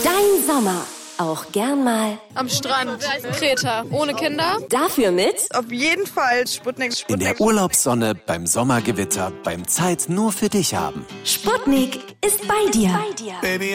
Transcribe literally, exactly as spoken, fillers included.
Dein Sommer. Auch gern mal am Strand, Kreta, ohne Kinder. Dafür mit auf jeden Fall Sputnik. Sputnik. In der Urlaubssonne, beim Sommergewitter, beim Zeit nur für dich haben. Sputnik ist bei dir. Baby.